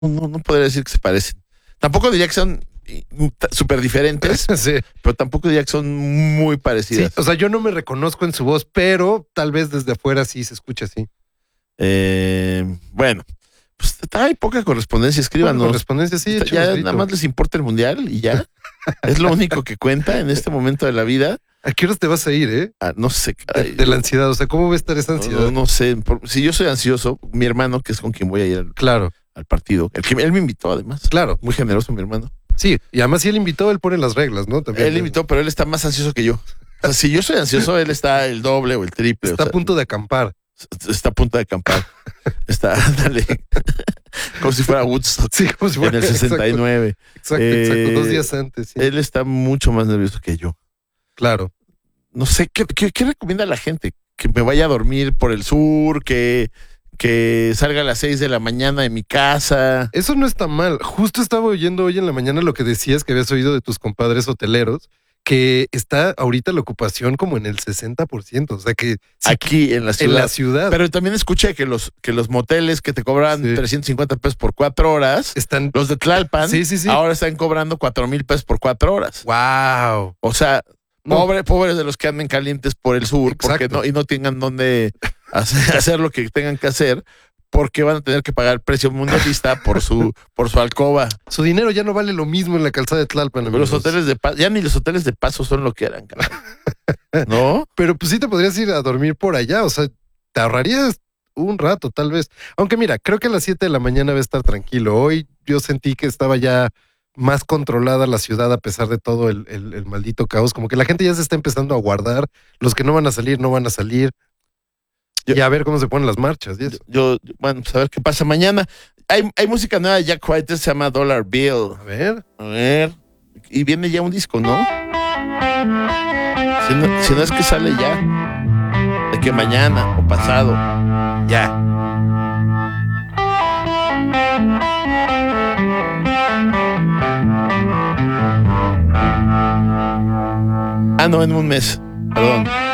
no podría decir que se parecen. Tampoco diría que son súper diferentes, Sí. pero tampoco diría que son muy Sí, parecidas. o sea, yo no me reconozco en su voz, pero tal vez desde afuera sí se escucha así. Bueno, pues hay poca correspondencia, Bueno, escríbanos. correspondencia, sí, Ya échenos grito. nada más les importa el mundial y ya. Es lo único que cuenta en este momento de la vida. ¿A qué horas te vas a ir, No sé, caray. De la ansiedad, o sea, ¿cómo va a estar esa ansiedad? No sé. Si yo soy ansioso, mi hermano, que es con quien voy a ir Claro, al partido, él me invitó además. claro. Muy generoso, mi hermano. Sí, y además si él invitó, él pone las reglas, ¿no? También. Él invitó, pero él está más ansioso que yo. O sea, si yo soy ansioso, él está el doble o el triple. Está o sea, a punto de acampar. está a punto de acampar. Está, dale, como si fuera Woodstock Sí, como si en fuera- el 69. Exacto, exacto. 2 días antes, sí. Él está mucho más nervioso que yo. Claro. No sé, ¿qué recomienda la gente? Que me vaya a dormir por el sur, que salga a las 6 de la mañana de mi casa. Eso no está mal. Justo estaba oyendo hoy en la mañana lo que decías que habías oído de tus compadres hoteleros, que está ahorita la ocupación como en el 60%. O sea que sí, Aquí en la en ciudad. la ciudad Pero también escuché que los moteles que te cobran Sí. 350 pesos por 4 horas, están. los de Tlalpan, Sí, sí, sí. ahora están cobrando 4,000 pesos por 4 horas. ¡Wow! O sea, No. pobres de los que anden calientes por el sur, porque Exacto. no tengan dónde hacer lo que tengan que hacer, porque van a tener que pagar el precio mundialista por su alcoba. Su dinero ya no vale lo mismo en la calzada de Tlalpan. Pero los amigos. hoteles de paso, ya ni los hoteles de paso son lo que eran, caray. ¿No? Pero pues sí te podrías ir a dormir por allá. O sea, te ahorrarías un rato, tal vez. Aunque mira, creo que a las 7 de la mañana va a estar tranquilo. Hoy yo sentí que estaba ya más controlada la ciudad a pesar de todo el maldito caos. Como que la gente ya se está empezando a guardar. Los que no van a salir, no van a salir. Yo- Y a ver cómo se ponen las marchas. Y eso. Bueno, pues a ver qué pasa mañana. Hay música nueva de Jack White, se llama Dollar Bill. A ver. A ver. Y viene ya un disco, ¿no? Si no es que sale ya. De que mañana o pasado. Ya. No, en un mes. Perdón.